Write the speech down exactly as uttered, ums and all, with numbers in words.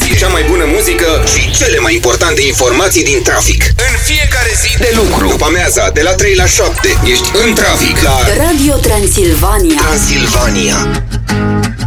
informații, cea mai bună muzică și cele mai importante informații din trafic. În fiecare zi de lucru, după amiaza, de la trei la șapte, ești în trafic la Radio Transilvania. Transilvania.